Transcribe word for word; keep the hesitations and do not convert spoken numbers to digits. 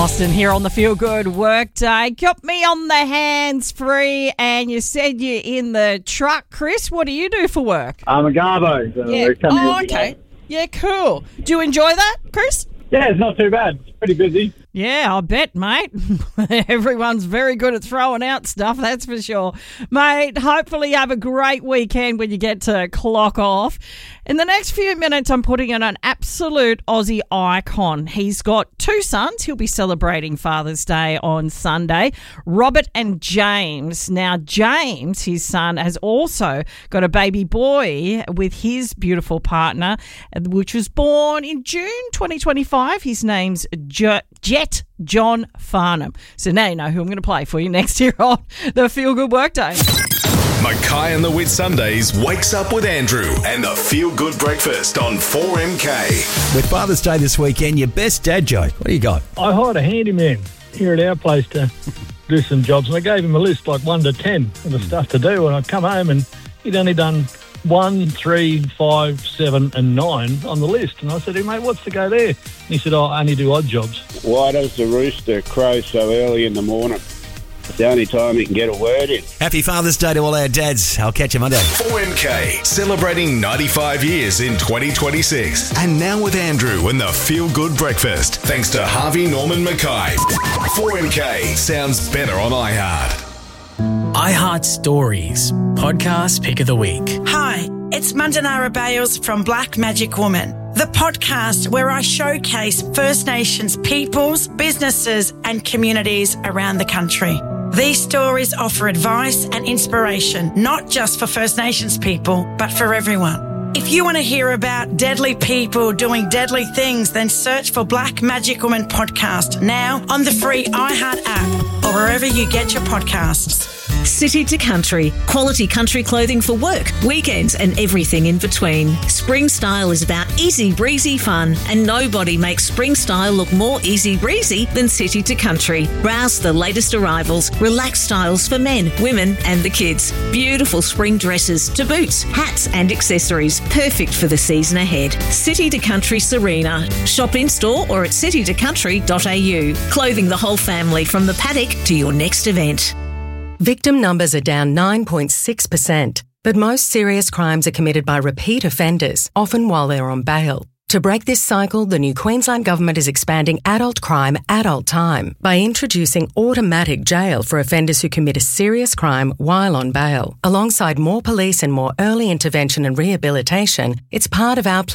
Austin here on the Feel Good Workday. Got me on the hands free, and you said you're in the truck. Chris, what do you do for work? I'm a garbo. So Yeah. we're coming Oh, in okay. today. Yeah, cool. Do you enjoy that, Chris? Yeah, it's not too bad. It's pretty busy. Yeah, I bet, mate. Everyone's very good at throwing out stuff, that's for sure. Mate, hopefully you have a great weekend when you get to clock off. In the next few minutes, I'm putting in an absolute Aussie icon. He's got two sons. He'll be celebrating Father's Day on Sunday, Robert and James. Now, James, his son, has also got a baby boy with his beautiful partner, which was born in June twenty twenty-five. His name's Jet. Jet John Farnham. So now you know who I'm going to play for you next year on the Feel Good Workday. Mackay and the Whitsundays wakes up with Andrew and the Feel Good Breakfast on four M K. With Father's Day this weekend, your best dad joke. What do you got? I hired a handyman here at our place to do some jobs, and I gave him a list like one to ten of the stuff to do, and I'd come home and he'd only done one, three, five, seven, and nine on the list. And I said, hey, mate, what's to go there? And he said, oh, I only do odd jobs. Why does the rooster crow so early in the morning? It's the only time he can get a word in. Happy Father's Day to all our dads. I'll catch you Monday. four M K, celebrating ninety-five years in twenty twenty-six. And now with Andrew and the Feel Good Breakfast. Thanks to Harvey Norman Mackay. four M K sounds better on iHeart. iHeart Stories, podcast pick of the week. Hi, it's Mandanara Bales from Black Magic Woman, the podcast where I showcase First Nations peoples, businesses and communities around the country. These stories offer advice and inspiration, not just for First Nations people, but for everyone. If you want to hear about deadly people doing deadly things, then search for Black Magic Woman podcast now on the free iHeart app or wherever you get your podcasts. City to Country, quality country clothing for work, weekends and everything in between. Spring Style is about easy breezy fun, and nobody makes Spring Style look more easy breezy than City to Country. Browse the latest arrivals, relaxed styles for men, women and the kids. Beautiful spring dresses to boots, hats and accessories, perfect for the season ahead. City to Country Serena. Shop in store or at city to country dot a u. Clothing the whole family from the paddock to your next event. Victim numbers are down nine point six percent, but most serious crimes are committed by repeat offenders, often while they're on bail. To break this cycle, the new Queensland Government is expanding adult crime, adult time by introducing automatic jail for offenders who commit a serious crime while on bail. Alongside more police and more early intervention and rehabilitation, it's part of our plan